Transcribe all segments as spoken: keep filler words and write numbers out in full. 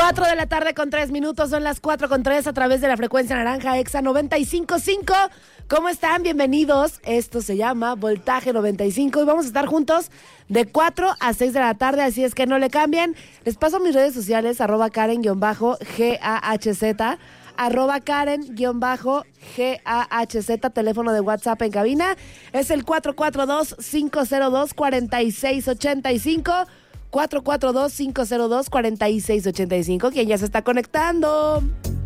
cuatro de la tarde con tres minutos, son las cuatro con tres a través de la frecuencia naranja Exa noventa y cinco punto cinco. ¿Cómo están? Bienvenidos. Esto se llama Voltaje noventa y cinco y vamos a estar juntos de cuatro a seis de la tarde, así es que no le cambien. Les paso mis redes sociales, arroba Karen-G A H Z, arroba Karen-G A H Z, teléfono de WhatsApp en cabina, es el cuatro cuatro dos, cinco cero dos, cuatro seis ocho cinco, cuatro cuatro dos, cinco cero dos, cuatro seis ocho cinco, quien ya se está conectando.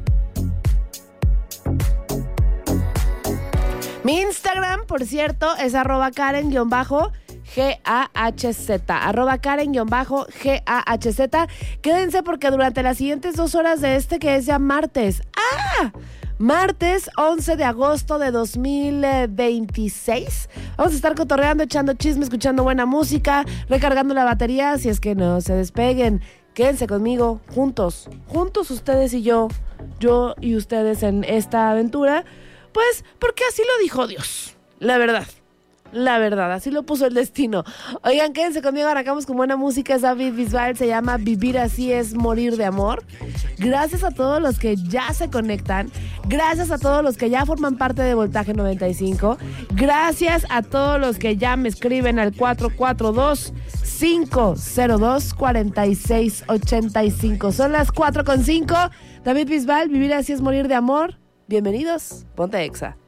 Mi Instagram, por cierto, es arroba Karen-G A H Z, arroba Karen-G A H Z. Quédense porque durante las siguientes dos horas de este, que es ya martes, ¡ah! Martes once de agosto de dos mil veintiséis. Vamos a estar cotorreando, echando chisme, escuchando buena música, recargando la batería, así es que no se despeguen. Quédense conmigo, juntos, juntos ustedes y yo, yo y ustedes en esta aventura, pues porque así lo dijo Dios, la verdad. La verdad, así lo puso el destino. Oigan, quédense conmigo, arrancamos con buena música. Es David Bisbal, se llama Vivir Así Es Morir de Amor. Gracias a todos los que ya se conectan. Gracias a todos los que ya forman parte de Voltaje noventa y cinco. Gracias a todos los que ya me escriben al cuatro cuatro dos, cinco cero dos, cuatro seis ocho cinco. Son las cuatro con cinco. David Bisbal, Vivir Así Es Morir de Amor. Bienvenidos, ponte Exa.